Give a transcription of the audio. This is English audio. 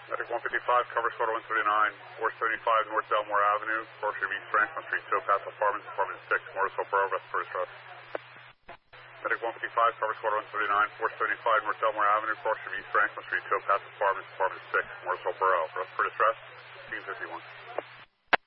Medic 155, cover Squad 139, 475 North Delmore Avenue, portion of East Franklin Street, towpath apartments, apartment 6, Morris Hope Borough, West First Trust. Medic 155, cover Squad 139, 475 North Delmore Avenue, portion of East Franklin Street, towpath apartments, apartment 6, Morris Hope Borough, West First Trust, 1551.